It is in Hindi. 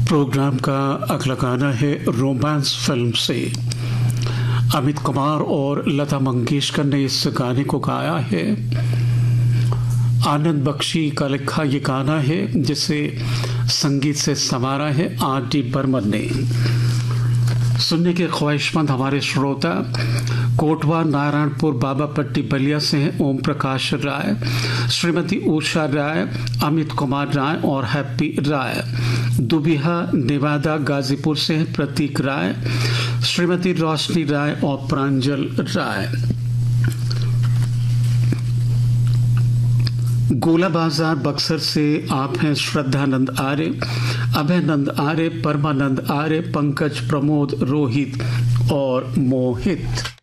प्रोग्राम का अगला गाना है रोमांस फिल्म से। अमित कुमार और लता मंगेशकर ने इस गाने को गाया है। आनंद बख्शी का लिखा ये गाना है जिसे संगीत से संवारा है R.D. बर्मन ने। सुनने के ख्वाहिशमंद हमारे श्रोता कोटवा नारायणपुर बाबापट्टी बलिया से हैं ओम प्रकाश राय, श्रीमती उषा राय, अमित कुमार राय और हैप्पी राय। दुबिहा नेवादा गाजीपुर से हैं प्रतीक राय, श्रीमती रोशनी राय और प्रांजल राय। गोला बाजार बक्सर से आप हैं श्रद्धानंद आर्य, अभयनंद आर्य, परमानंद आर्य, पंकज, प्रमोद, रोहित और मोहित।